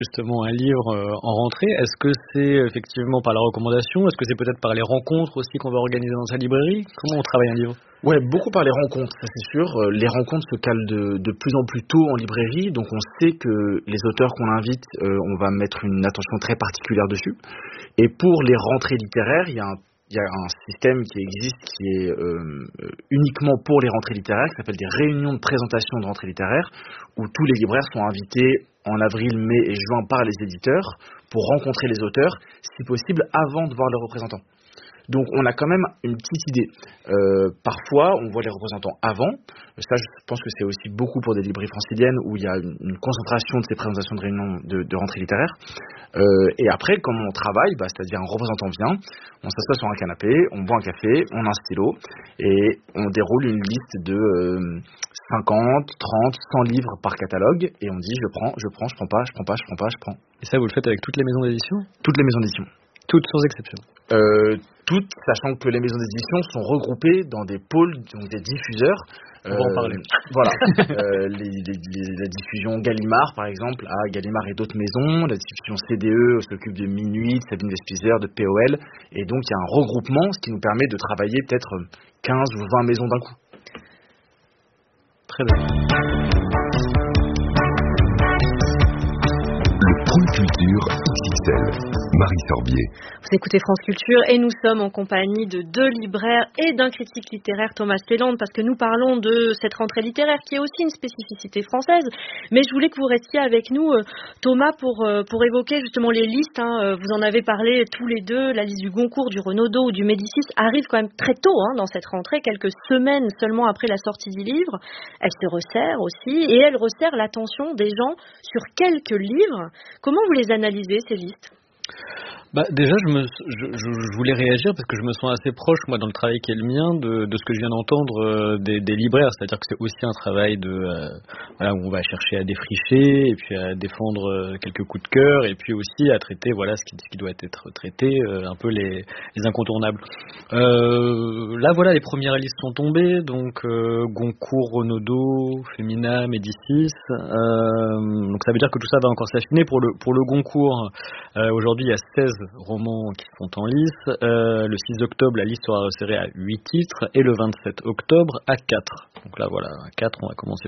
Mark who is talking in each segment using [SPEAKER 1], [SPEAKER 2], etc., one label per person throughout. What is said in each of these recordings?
[SPEAKER 1] justement un livre en rentrée, est-ce que c'est effectivement par la recommandation? Est-ce que c'est peut-être par les rencontres aussi qu'on va organiser dans sa librairie? Comment on travaille un livre?
[SPEAKER 2] Ouais, beaucoup par les rencontres, ça c'est sûr. Les rencontres se calent de plus en plus tôt en librairie, donc on sait que les auteurs qu'on invite, on va mettre une attention très particulière dessus. Et pour les rentrées littéraires, il y a un système qui existe qui est uniquement pour les rentrées littéraires, qui s'appelle des réunions de présentation de rentrées littéraires, où tous les libraires sont invités en avril, mai et juin par les éditeurs pour rencontrer les auteurs, si possible avant de voir leurs représentants. Donc on a quand même une petite idée. Parfois, on voit les représentants avant. Ça, je pense que c'est aussi beaucoup pour des librairies franciliennes où il y a une concentration de ces présentations de réunions de rentrée littéraire. Et après, comme on travaille, c'est-à-dire un représentant vient, on s'assoit sur un canapé, on boit un café, on a un stylo et on déroule une liste de 50, 30, 100 livres par catalogue et on dit je prends, je prends pas, je prends pas, je prends pas, je prends.
[SPEAKER 1] Et ça, vous le faites avec toutes les maisons d'édition?
[SPEAKER 2] Toutes les maisons d'édition.
[SPEAKER 1] Toutes, sans exception.
[SPEAKER 2] Toutes, sachant que les maisons d'édition sont regroupées dans des pôles, donc des diffuseurs.
[SPEAKER 1] On va en parler.
[SPEAKER 2] Voilà. La diffusion Gallimard, par exemple, à Gallimard et d'autres maisons. La diffusion CDE s'occupe de Minuit, de Sabine Vespizer, de POL. Et donc, il y a un regroupement, ce qui nous permet de travailler peut-être 15 ou 20 maisons d'un coup.
[SPEAKER 1] Très bien.
[SPEAKER 3] Le Point Culture XXL. Marie Sorbier.
[SPEAKER 4] Vous écoutez France Culture et nous sommes en compagnie de deux libraires et d'un critique littéraire, Thomas Pélande, parce que nous parlons de cette rentrée littéraire qui est aussi une spécificité française. Mais je voulais que vous restiez avec nous, Thomas, pour évoquer justement les listes. Vous en avez parlé tous les deux. La liste du Goncourt, du Renaudot ou du Médicis arrive quand même très tôt dans cette rentrée, quelques semaines seulement après la sortie du livre. Elle se resserre aussi et elle resserre l'attention des gens sur quelques livres. Comment vous les analysez, ces listes ?
[SPEAKER 1] Déjà, je voulais réagir parce que je me sens assez proche, moi, dans le travail qui est le mien, de ce que je viens d'entendre des libraires. C'est-à-dire que c'est aussi un travail où on va chercher à défricher et puis à défendre quelques coups de cœur et puis aussi à traiter, ce qui doit être traité, un peu les incontournables. Là, les premières listes sont tombées, donc Goncourt, Renaudot, Femina, Médicis. Donc ça veut dire que tout ça va encore s'affiner. Pour le Goncourt, aujourd'hui, il y a 16 romans qui sont en lice. Le 6 octobre, la liste sera resserrée à 8 titres et le 27 octobre à 4. Donc là, à 4, on va commencer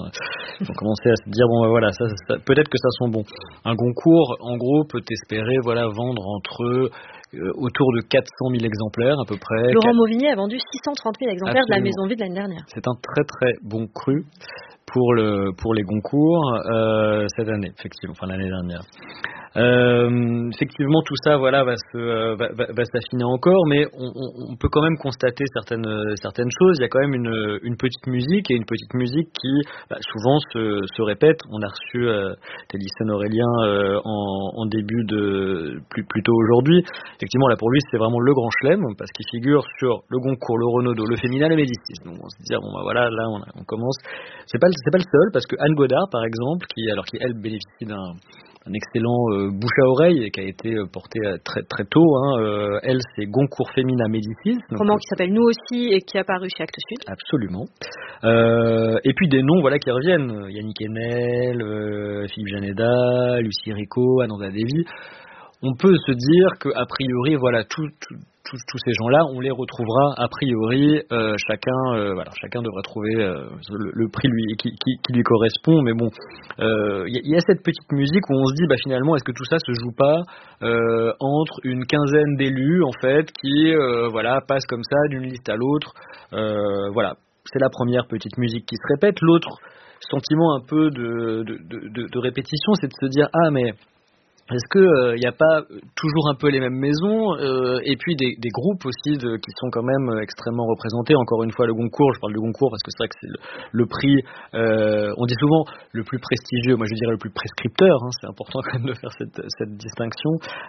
[SPEAKER 1] à se dire, ça, peut-être que ça sent bon. Un Goncourt, en gros, peut espérer vendre autour de 400 000 exemplaires à peu près.
[SPEAKER 4] Laurent Mauvigny a vendu 630 000 exemplaires. Absolument. De la Maison Vide l'année dernière.
[SPEAKER 1] C'est un très très bon cru pour les Goncourt cette année, effectivement, l'année dernière. Effectivement, tout ça va s'affiner encore, mais on peut quand même constater certaines choses. Il y a quand même une petite musique et une petite musique qui souvent se répète. On a reçu Télissène Aurélien en début de plus tôt aujourd'hui. Effectivement, là pour lui c'est vraiment le grand chelem parce qu'il figure sur le Goncourt, le Renaudot, le Féminin, le Médicis. Donc on se dit là on commence. C'est pas le seul parce que Anne Godard par exemple, qui elle bénéficie d'un excellent bouche à oreille et qui a été porté très très tôt. Elle, c'est Goncourt Femina Médicis.
[SPEAKER 4] Roman qui s'appelle Nous aussi et qui est apparu chez Actes Sud.
[SPEAKER 1] Absolument. Et puis des noms qui reviennent. Yannick Enel, Philippe Janeda, Lucie Rico, Ananda Devi. On peut se dire qu'a priori, tous ces gens-là, on les retrouvera a priori. Chacun devra trouver le prix qui lui correspond. Mais bon, il y a cette petite musique où on se dit, finalement, est-ce que tout ça se joue pas entre une quinzaine d'élus en fait qui passent comme ça d'une liste à l'autre. C'est la première petite musique qui se répète. L'autre sentiment un peu de répétition, c'est de se dire mais est-ce que y a pas toujours un peu les mêmes maisons et puis des groupes aussi qui sont quand même extrêmement représentés. Encore une fois, le Goncourt, je parle du Goncourt parce que c'est vrai que c'est le prix, on dit souvent le plus prestigieux, moi je dirais le plus prescripteur, c'est important quand même de faire cette distinction.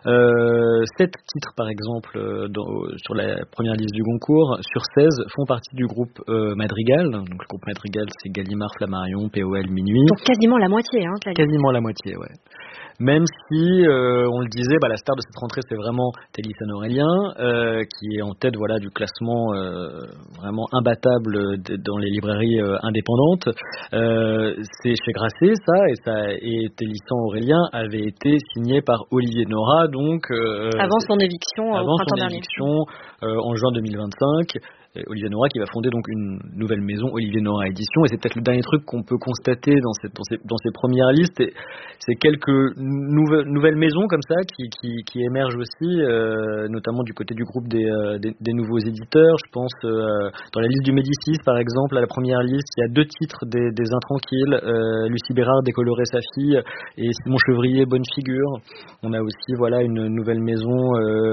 [SPEAKER 1] 7 titres par exemple sur la première liste du Goncourt, sur 16 font partie du groupe Madrigal. Donc le groupe Madrigal, c'est Gallimard, Flammarion, POL, Minuit.
[SPEAKER 4] Donc quasiment la moitié.
[SPEAKER 1] Quasiment la moitié, ouais. même si, on le disait, la star de cette rentrée, c'est vraiment Télissane Aurélien, qui est en tête du classement vraiment imbattable dans les librairies indépendantes. C'est chez Grasset, et Télissane Aurélien avait été signé par Olivier Nora, donc
[SPEAKER 4] avant son éviction
[SPEAKER 1] en juin 2025. Olivier Nora qui va fonder donc une nouvelle maison, Olivier Nora Édition, et c'est peut-être le dernier truc qu'on peut constater dans ces premières listes, et c'est quelques nouvelles maisons comme ça qui émergent aussi, notamment du côté du groupe des nouveaux éditeurs. Je pense dans la liste du Médicis par exemple, à la première liste, il y a 2 titres des Intranquilles, Lucie Bérard, Décolorer sa fille, et Simon Chevrier, Bonne figure. On a aussi une nouvelle maison,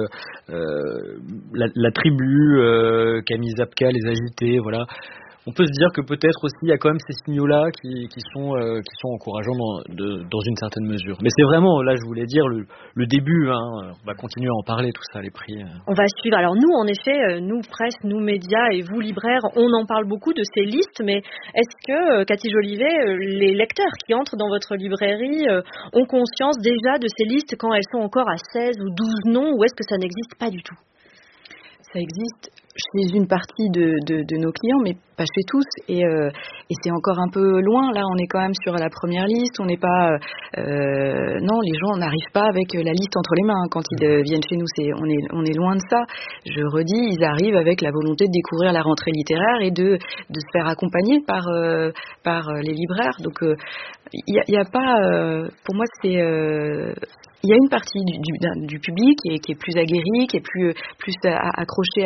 [SPEAKER 1] la Tribu, Camille Zapka, Les Agités, voilà. On peut se dire que peut-être aussi il y a quand même ces signaux-là qui sont encourageants dans une certaine mesure. Mais c'est vraiment, là je voulais dire, le début, on va continuer à en parler, tout ça, les prix.
[SPEAKER 4] On va suivre. Alors nous, en effet, nous presse, nous médias et vous libraires, on en parle beaucoup de ces listes, mais est-ce que, Cathy Jolivet, les lecteurs qui entrent dans votre librairie ont conscience déjà de ces listes quand elles sont encore à 16 ou 12 noms, ou est-ce que ça n'existe pas du tout ?
[SPEAKER 5] Ça existe chez une partie de nos clients, mais pas chez tous, et c'est encore un peu loin. Là, on est quand même sur la première liste. On n'est pas, non, les gens n'arrivent pas avec la liste entre les mains quand ils viennent chez nous. On est loin de ça. Je redis, ils arrivent avec la volonté de découvrir la rentrée littéraire et de se faire accompagner par les libraires. Donc, il y a pas, pour moi, c'est il y a une partie du public qui est plus aguerrie, qui est plus accrochée à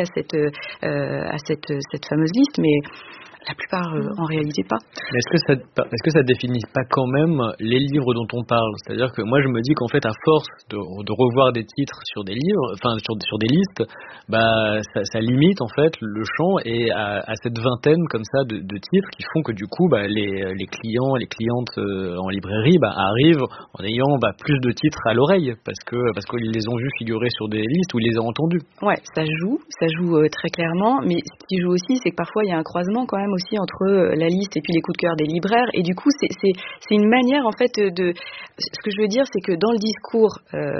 [SPEAKER 5] cette fameuse liste, mais la plupart, en réalité, pas.
[SPEAKER 1] Mais est-ce que ça définit pas quand même les livres dont on parle ? C'est-à-dire que moi, je me dis qu'en fait, à force de revoir des titres sur des livres, sur des listes, ça limite en fait le champ, et à cette vingtaine comme ça de titres qui font que du coup, les clients et les clientes en librairie arrivent en ayant plus de titres à l'oreille parce qu'ils les ont vus figurer sur des listes ou ils les ont entendus.
[SPEAKER 5] Ouais, ça joue très clairement, mais ce qui joue aussi, c'est que parfois il y a un croisement quand même aussi entre la liste et puis les coups de cœur des libraires, et du coup c'est une manière en fait de, ce que je veux dire, c'est que dans le discours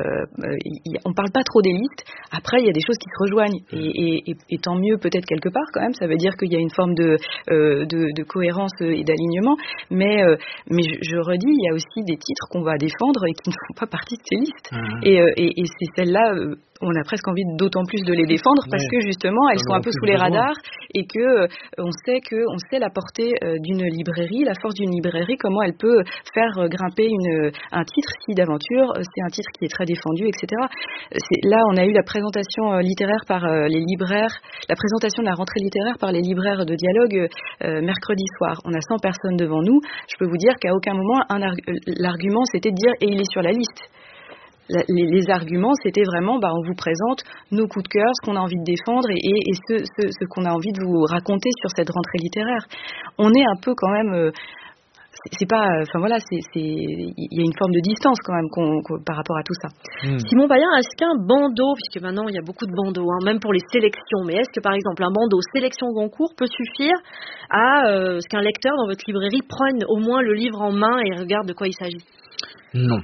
[SPEAKER 5] on parle pas trop des listes. Après il y a des choses qui se rejoignent, et tant mieux peut-être quelque part quand même, ça veut dire qu'il y a une forme de cohérence et d'alignement, mais je redis, il y a aussi des titres qu'on va défendre et qui ne font pas partie de ces listes, et c'est celles-là, on a presque envie d'autant plus de les défendre parce que justement elles sont un peu sous les radars, et que on sait la portée d'une librairie, la force d'une librairie, comment elle peut faire grimper un titre si d'aventure c'est un titre qui est très défendu, etc. Là on a eu la présentation littéraire par les libraires, la présentation de la rentrée littéraire par les libraires de Dialogue mercredi soir. On a 100 personnes devant nous. Je peux vous dire qu'à aucun moment l'argument c'était de dire et il est sur la liste. Les arguments, c'était vraiment, on vous présente nos coups de cœur, ce qu'on a envie de défendre et ce qu'on a envie de vous raconter sur cette rentrée littéraire. On est un peu quand même, c'est pas, il y a une forme de distance quand même par rapport à tout ça.
[SPEAKER 4] Simon Payen, est-ce qu'un bandeau, puisque maintenant il y a beaucoup de bandeaux, même pour les sélections, mais est-ce que par exemple un bandeau sélection Goncourt peut suffire à ce qu'un lecteur dans votre librairie prenne au moins le livre en main et regarde de quoi il s'agit ?
[SPEAKER 2] Non.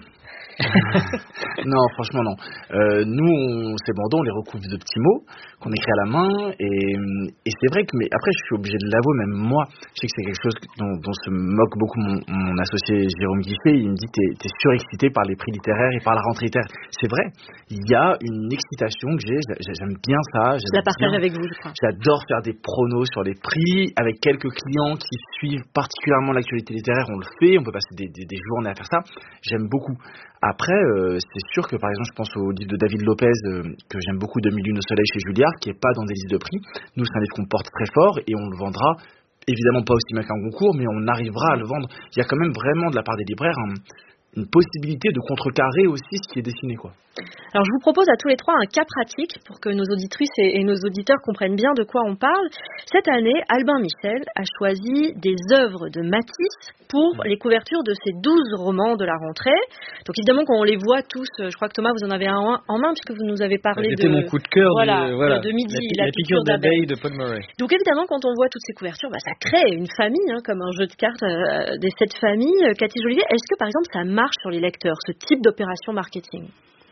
[SPEAKER 2] Non, franchement non. Nous, ces bandeaux, on les recouvre de petits mots qu'on écrit à la main, et c'est vrai que, mais après je suis obligé de l'avouer, même moi, je sais que c'est quelque chose dont se moque beaucoup mon associé Jérôme Guiffet. Il me dit t'es surexcité par les prix littéraires et par la rentrée littéraire. C'est vrai, il y a une excitation que j'aime bien ça.
[SPEAKER 4] Je la partage avec vous, je crois.
[SPEAKER 2] J'adore faire des pronos sur les prix avec quelques clients qui suivent particulièrement l'actualité littéraire. On le fait, on peut passer des journées à faire ça. J'aime beaucoup. Après, c'est sûr que par exemple, je pense au livre de David Lopez que j'aime beaucoup, 2001 au soleil chez Julliard, qui est pas dans des listes de prix. Nous, c'est un livre qu'on porte très fort et on le vendra évidemment pas aussi bien qu'un Goncourt, mais on arrivera à le vendre. Il y a quand même vraiment de la part des libraires une possibilité de contrecarrer aussi ce qui est dessiné, quoi.
[SPEAKER 4] Alors je vous propose à tous les trois un cas pratique pour que nos auditrices et nos auditeurs comprennent bien de quoi on parle. Cette année, Albin Michel a choisi des œuvres de Matisse pour les couvertures de ses 12 romans de la rentrée. Donc évidemment, quand on les voit tous, je crois que Thomas, vous en avez un en main puisque vous nous avez parlé
[SPEAKER 1] C'était mon coup de cœur
[SPEAKER 4] de midi,
[SPEAKER 1] la piqûre d'abeille de Paul Murray.
[SPEAKER 4] Donc évidemment, quand on voit toutes ces couvertures, ça crée une famille, comme un jeu de cartes des 7 familles. Cathy Jolivet, est-ce que par exemple ça marche sur les lecteurs, ce type d'opération marketing?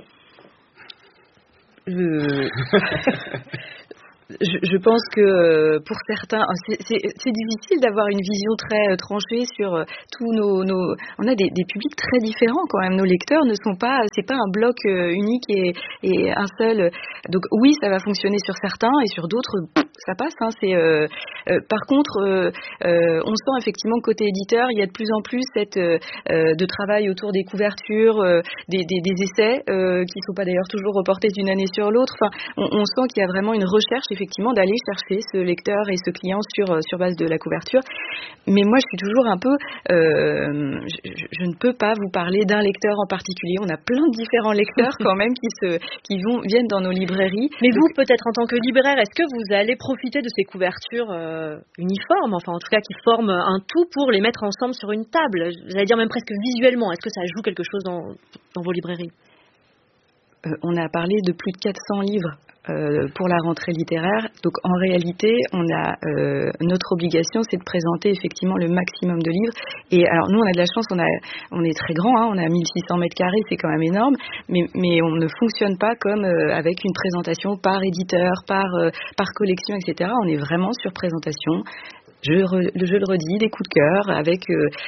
[SPEAKER 5] Je pense que pour certains, c'est difficile d'avoir une vision très tranchée sur tous nos. On a des publics très différents quand même. Nos lecteurs ne sont pas, c'est pas un bloc unique et un seul. Donc oui, ça va fonctionner sur certains et sur d'autres, ça passe. Par contre, on sent effectivement que côté éditeur, il y a de plus en plus de travail autour des couvertures, des essais qui ne sont pas d'ailleurs toujours reportés d'une année sur l'autre. Enfin, on sent qu'il y a vraiment une recherche effectivement d'aller chercher ce lecteur et ce client sur base de la couverture. Mais moi, je suis toujours un peu... je ne peux pas vous parler d'un lecteur en particulier. On a plein de différents lecteurs quand même qui viennent dans nos librairies.
[SPEAKER 4] Mais vous, peut-être en tant que libraire, est-ce que vous allez profiter de ces couvertures uniformes, enfin en tout cas qui forment un tout pour les mettre ensemble sur une table? J'allais dire même presque visuellement. Est-ce que ça joue quelque chose dans vos librairies?
[SPEAKER 5] On a parlé de plus de 400 livres pour la rentrée littéraire. Donc en réalité, notre obligation, c'est de présenter effectivement le maximum de livres. Et alors nous, on a de la chance, on est très grand, on a 1600 mètres carrés, c'est quand même énorme, mais on ne fonctionne pas comme avec une présentation par éditeur, par collection, etc. On est vraiment sur présentation. Je le redis, des coups de cœur avec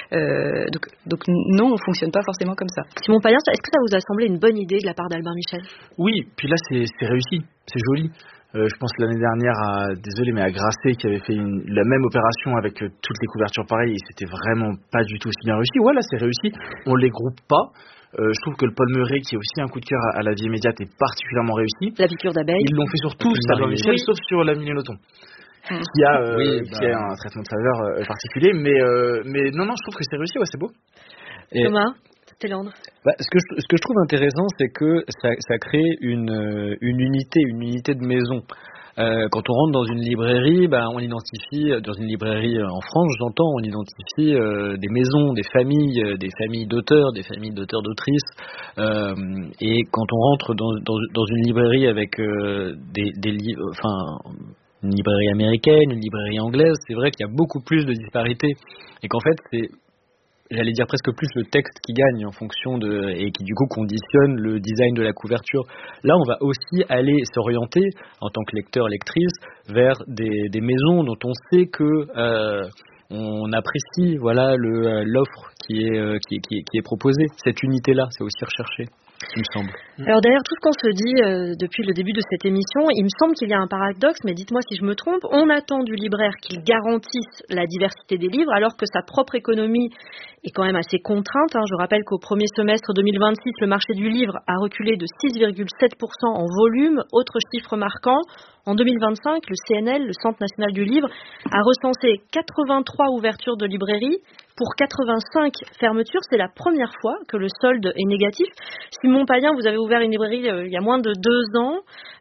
[SPEAKER 5] donc non, on fonctionne pas forcément comme ça.
[SPEAKER 4] Simon Payen, est-ce que ça vous a semblé une bonne idée de la part d'Albin Michel?
[SPEAKER 2] Oui, puis là c'est réussi, c'est joli. Je pense que l'année dernière à Grasset qui avait fait la même opération avec toutes les couvertures pareilles et c'était vraiment pas du tout aussi bien réussi. Ouais, là c'est réussi, on les groupe pas. Je trouve que le Paul Murray, qui est aussi un coup de cœur à la vie immédiate, est particulièrement réussi.
[SPEAKER 4] La piqûre d'abeille.
[SPEAKER 2] Ils l'ont fait sur tous, Albin Michel, sauf sur la Millénoton. Qui a un traitement de faveur particulier, mais non, je trouve que c'est réussi, c'est beau.
[SPEAKER 1] Et
[SPEAKER 4] Thomas, Télandre.
[SPEAKER 1] Ce que je trouve intéressant, c'est que ça crée une unité de maison. Quand on rentre dans une librairie, on identifie, dans une librairie en France, j'entends, on identifie des maisons, des familles d'auteurs, des familles d'auteurs-d'autrices. Et quand on rentre dans une librairie avec des livres, une librairie américaine, une librairie anglaise, c'est vrai qu'il y a beaucoup plus de disparités et qu'en fait c'est, j'allais dire presque plus le texte qui gagne en fonction et qui du coup conditionne le design de la couverture. Là, on va aussi aller s'orienter en tant que lecteur, lectrice vers des maisons dont on sait que on apprécie l'offre qui est proposée. Cette unité-là, c'est aussi recherché. Il me semble.
[SPEAKER 4] Alors derrière tout ce qu'on se dit depuis le début de cette émission, il me semble qu'il y a un paradoxe, mais dites-moi si je me trompe, on attend du libraire qu'il garantisse la diversité des livres alors que sa propre économie est quand même assez contrainte. Je rappelle qu'au premier semestre 2026, le marché du livre a reculé de 6,7% en volume. Autre chiffre marquant, en 2025, le CNL, le Centre national du livre, a recensé 83 ouvertures de librairies pour 85 fermetures. C'est la première fois que le solde est négatif. Simon Payen, vous avez ouvert une librairie il y a moins de 2 ans.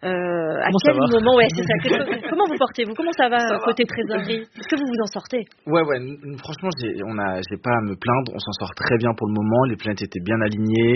[SPEAKER 4] À quel moment, c'est ça, comment vous portez-vous? Comment ça va côté trésorerie? Est-ce que vous vous en sortez?
[SPEAKER 2] Ouais, franchement, j'ai pas à me plaindre. On s'en sort très bien pour le moment. Les plaintes étaient bien alignées.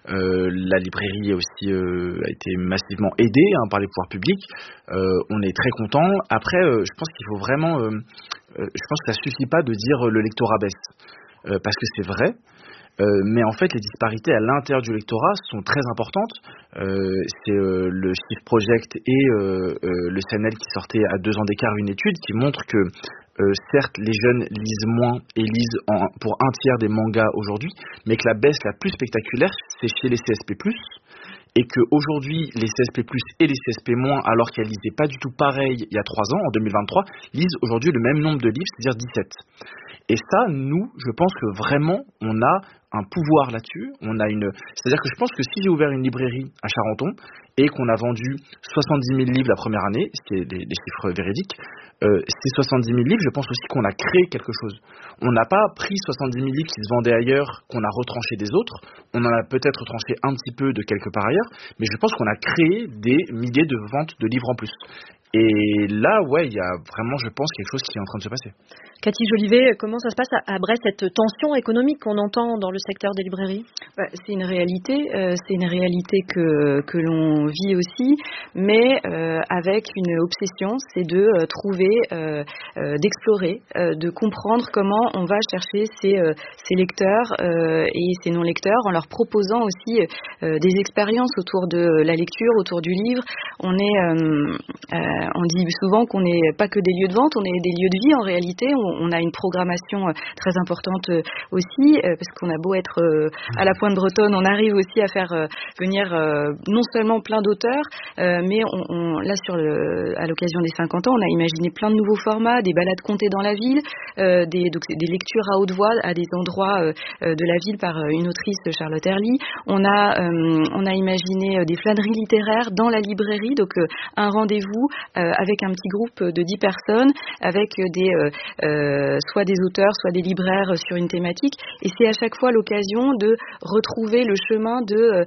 [SPEAKER 2] La librairie aussi a été massivement aidée par les pouvoirs publics. On est très content. Après, je pense qu'il faut vraiment... je pense que ça suffit pas de dire le lectorat baisse. Parce que c'est vrai. Mais en fait, les disparités à l'intérieur du lectorat sont très importantes. C'est le Shift Project et le CNL qui sortaient à 2 ans d'écart une étude qui montre que certes, les jeunes lisent moins et lisent pour 1/3 des mangas aujourd'hui, mais que la baisse la plus spectaculaire, c'est chez les CSP+, et qu'aujourd'hui, les CSP+, et les CSP-, alors qu'elles lisaient pas du tout pareil il y a 3 ans, en 2023, lisent aujourd'hui le même nombre de livres, c'est-à-dire 17. Et ça, nous, je pense que vraiment, on a un pouvoir là-dessus. C'est-à-dire que je pense que si j'ai ouvert une librairie à Charenton et qu'on a vendu 70 000 livres la première année, ce qui est des chiffres véridiques, ces 70 000 livres, je pense aussi qu'on a créé quelque chose. On n'a pas pris 70 000 livres qui se vendaient ailleurs, qu'on a retranché des autres. On en a peut-être retranché un petit peu de quelque part ailleurs, mais je pense qu'on a créé des milliers de ventes de livres en plus. Et là, ouais, il y a vraiment, je pense, quelque chose qui est en train de se passer.
[SPEAKER 4] Cathy Jolivet, comment ça se passe à Brest, cette tension économique qu'on entend dans le secteur des librairies ?
[SPEAKER 5] C'est une réalité que l'on vit aussi, mais avec une obsession, c'est de trouver, d'explorer, de comprendre comment on va chercher ces lecteurs et ces non-lecteurs en leur proposant aussi des expériences autour de la lecture, autour du livre. On dit souvent qu'on n'est pas que des lieux de vente, on est des lieux de vie en réalité. On a une programmation très importante aussi, parce qu'on a beau être à la Pointe Bretonne, on arrive aussi à faire venir non seulement plein d'auteurs, mais là à l'occasion des 50 ans, on a imaginé plein de nouveaux formats, des balades contées dans la ville, donc des lectures à haute voix à des endroits de la ville par une autrice, Charlotte Herly. On a imaginé des flâneries littéraires dans la librairie, donc un rendez-vous avec un petit groupe de 10 personnes, avec soit des auteurs, soit des libraires sur une thématique, et c'est à chaque fois l'occasion de retrouver le chemin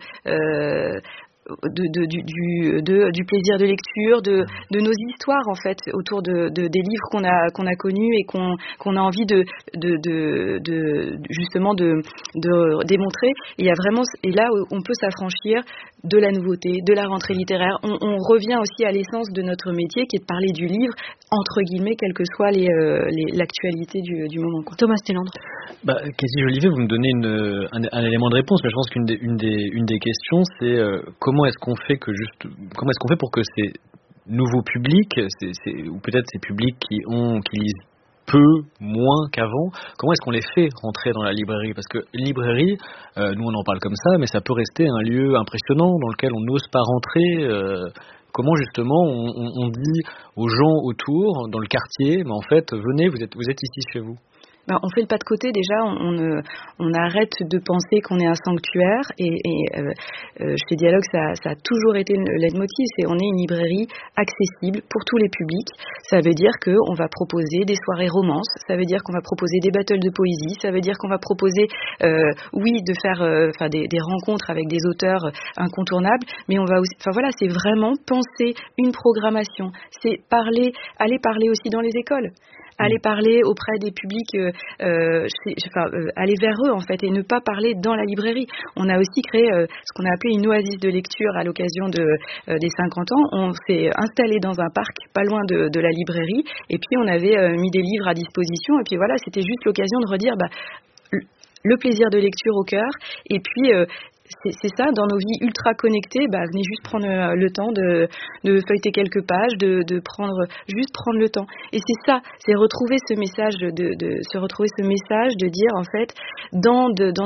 [SPEAKER 5] du plaisir de lecture, de nos histoires en fait autour des livres qu'on a connus et qu'on a envie justement de démontrer. Et il y a vraiment, et là on peut s'affranchir de la nouveauté, de la rentrée littéraire. On revient aussi à l'essence de notre métier, qui est de parler du livre, entre guillemets, quelle que soit l'actualité du moment.
[SPEAKER 4] Thomas Télandre.
[SPEAKER 1] Cathy Jolivet, vous me donnez un élément de réponse, mais je pense qu'une des questions, c'est comment est-ce qu'on fait pour que ces nouveaux publics, ou peut-être ces publics qui lisent peu, moins qu'avant, comment est-ce qu'on les fait rentrer dans la librairie ? Parce que une librairie, nous on en parle comme ça, mais ça peut rester un lieu impressionnant dans lequel on n'ose pas rentrer. Comment justement on dit aux gens autour, dans le quartier, mais en fait, venez, vous êtes ici chez vous ?
[SPEAKER 5] On fait le pas de côté déjà, on arrête de penser qu'on est un sanctuaire et chez Dialogue ça a toujours été le leitmotiv, on est une librairie accessible pour tous les publics. Ça veut dire qu'on va proposer des soirées romances, ça veut dire qu'on va proposer des battles de poésie, ça veut dire qu'on va proposer de faire des rencontres avec des auteurs incontournables, mais on va aussi, c'est vraiment penser une programmation, c'est aller parler aussi dans les écoles. Aller parler auprès des publics, aller vers eux en fait, et ne pas parler dans la librairie. On a aussi créé ce qu'on a appelé une oasis de lecture à l'occasion des 50 ans. On s'est installé dans un parc pas loin de la librairie, et puis on avait mis des livres à disposition, et puis voilà, c'était juste l'occasion de redire le plaisir de lecture au cœur, et puis c'est ça, dans nos vies ultra connectées, venez juste prendre le temps de feuilleter quelques pages, de prendre le temps. Et c'est ça, c'est retrouver ce message de dire en fait, dans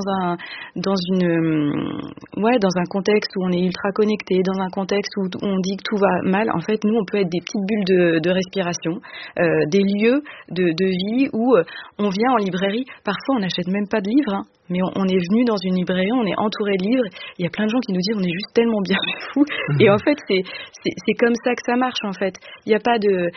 [SPEAKER 5] un contexte où on est ultra connecté, dans un contexte où on dit que tout va mal, en fait, nous on peut être des petites bulles de respiration, des lieux de vie où on vient en librairie, parfois on n'achète même pas de livres, mais on est venu dans une librairie, on est entouré de livres, il y a plein de gens qui nous disent on est juste tellement bien chez vous, et en fait c'est comme ça que ça marche en fait. Il n'y a pas de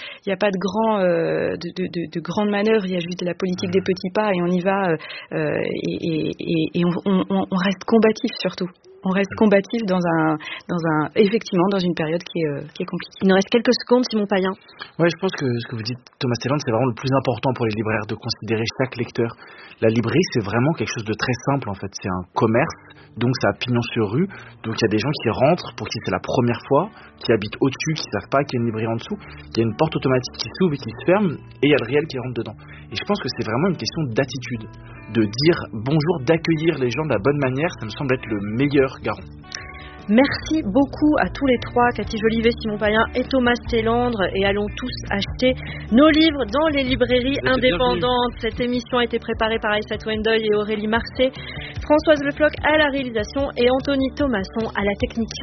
[SPEAKER 5] grandes manœuvres, il y a juste la politique des petits pas, et on y va, et on reste combatif surtout. On reste combatif effectivement dans une période qui est compliquée.
[SPEAKER 4] Il nous reste quelques secondes, Simon Payen.
[SPEAKER 2] Ouais, je pense que ce que vous dites, Thomas Télandre, c'est vraiment le plus important pour les libraires, de considérer chaque lecteur. La librairie, c'est vraiment quelque chose de très simple en fait. C'est un commerce, donc ça a pignon sur rue. Donc il y a des gens qui rentrent pour qui c'est la première fois, qui habitent au-dessus, qui ne savent pas qu'il y a une librairie en dessous. Il y a une porte automatique qui s'ouvre et qui se ferme, et il y a le réel qui rentre dedans. Et je pense que c'est vraiment une question d'attitude, de dire bonjour, d'accueillir les gens de la bonne manière. Ça me semble être le meilleur garant.
[SPEAKER 4] Merci beaucoup à tous les trois, Cathy Jolivet, Simon Payen et Thomas Télandre, et allons tous acheter nos livres dans les librairies indépendantes. Cette émission a été préparée par Aïssat Wendoy et Aurélie Marcet, Françoise Leploc à la réalisation et Anthony Thomasson à la technique.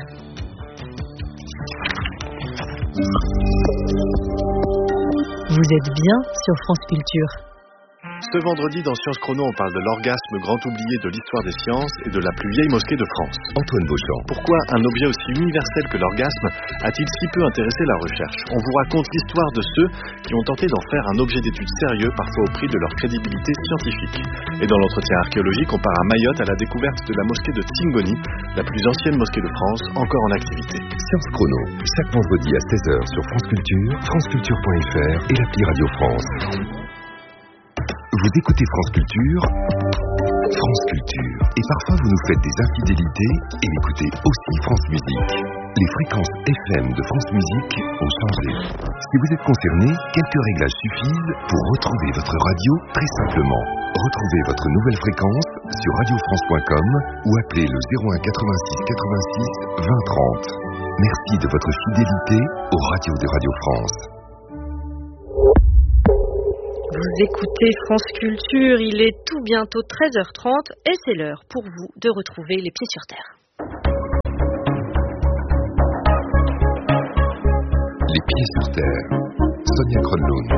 [SPEAKER 6] Vous êtes bien sur France Culture. Ce vendredi, dans Sciences Chrono, on parle de l'orgasme grand oublié de l'histoire des sciences et de la plus vieille mosquée de France.
[SPEAKER 3] Antoine Beauchamp.
[SPEAKER 6] Pourquoi un objet aussi universel que l'orgasme a-t-il si peu intéressé la recherche? On vous raconte l'histoire de ceux qui ont tenté d'en faire un objet d'étude sérieux, parfois au prix de leur crédibilité scientifique. Et dans l'entretien archéologique, on part à Mayotte à la découverte de la mosquée de Tingoni, la plus ancienne mosquée de France, encore en activité.
[SPEAKER 3] Sciences Chrono, chaque vendredi à 16h sur France Culture, franceculture.fr et l'appli Radio France. Vous écoutez France Culture, et parfois vous nous faites des infidélités et écoutez aussi France Musique. Les fréquences FM de France Musique ont changé. Si vous êtes concerné, quelques réglages suffisent pour retrouver votre radio très simplement. Retrouvez votre nouvelle fréquence sur radiofrance.com ou appelez le 01 86 86 20 30. Merci de votre fidélité aux radios de Radio France.
[SPEAKER 4] Vous écoutez France Culture, il est tout bientôt 13h30 et c'est l'heure pour vous de retrouver les pieds sur terre.
[SPEAKER 3] Les pieds sur terre, Sonia Kronlund.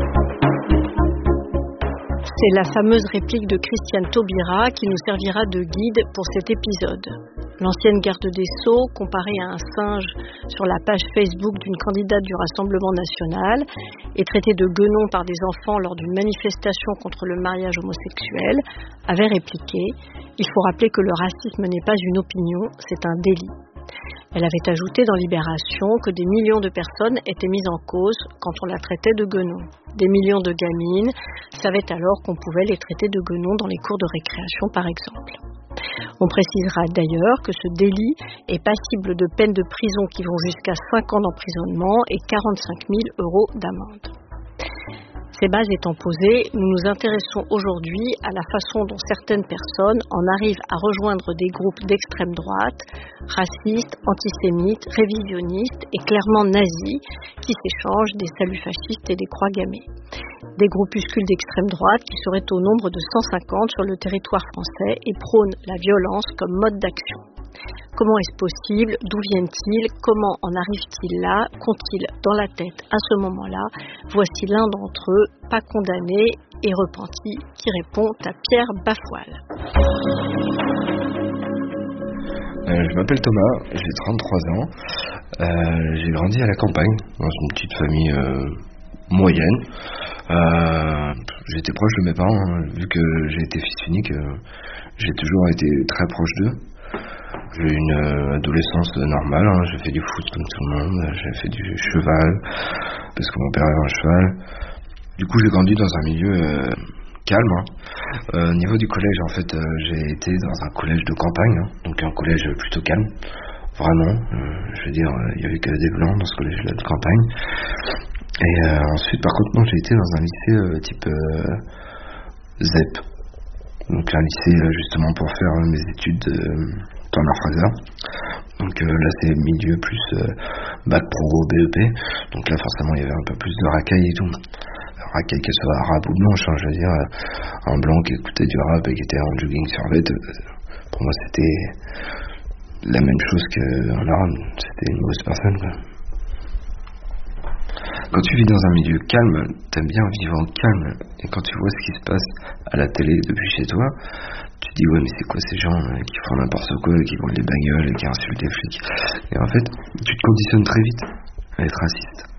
[SPEAKER 4] C'est la fameuse réplique de Christiane Taubira qui nous servira de guide pour cet épisode. L'ancienne garde des Sceaux, comparée à un singe sur la page Facebook d'une candidate du Rassemblement national et traitée de guenon par des enfants lors d'une manifestation contre le mariage homosexuel, avait répliqué « Il faut rappeler que le racisme n'est pas une opinion, c'est un délit ». Elle avait ajouté dans Libération que des millions de personnes étaient mises en cause quand on la traitait de guenon. Des millions de gamines savaient alors qu'on pouvait les traiter de guenon dans les cours de récréation par exemple. On précisera d'ailleurs que ce délit est passible de peines de prison qui vont jusqu'à 5 ans d'emprisonnement et 45 000 € d'amende. Ces bases étant posées, nous nous intéressons aujourd'hui à la façon dont certaines personnes en arrivent à rejoindre des groupes d'extrême droite, racistes, antisémites, révisionnistes et clairement nazis, qui s'échangent des saluts fascistes et des croix gammées. Des groupuscules d'extrême droite qui seraient au nombre de 150 sur le territoire français et prônent la violence comme mode d'action. Comment est-ce possible? D'où viennent-ils? Comment en arrivent-ils là? Qu'ont-ils dans la tête à ce moment-là? Voici l'un d'entre eux, pas condamné et repenti, qui répond à Pierre Bafoile.
[SPEAKER 7] Je m'appelle Thomas, j'ai 33 ans. J'ai grandi à la campagne, dans une petite famille moyenne. J'étais proche de mes parents, vu que j'ai été fils unique, j'ai toujours été très proche d'eux. J'ai eu une adolescence normale, j'ai fait du foot comme tout le monde, j'ai fait du cheval, parce que mon père avait un cheval. Du coup j'ai grandi dans un milieu calme. Au niveau du collège, en fait, j'ai été dans un collège de campagne, donc un collège plutôt calme, vraiment. Je veux dire, il n'y avait que des blancs dans ce collège-là de campagne. Et ensuite, par contre, moi j'ai été dans un lycée type ZEP, donc un lycée justement pour faire mes études dans la Fraser. Donc là c'est milieu plus bac pro, BEP, donc là forcément il y avait un peu plus de racaille et tout. Racaille qu'elle soit arabe ou blanche, je veux dire, un blanc qui écoutait du rap et qui était en jogging sur vêt, pour moi c'était la même chose qu'un arabe, c'était une mauvaise personne quoi. Quand tu vis dans un milieu calme, t'aimes bien vivre en calme, et quand tu vois ce qui se passe à la télé depuis chez toi, tu te dis ouais mais c'est quoi ces gens qui font n'importe quoi, qui volent des bagnoles et qui insultent les flics. Et en fait tu te conditionnes très vite à être raciste.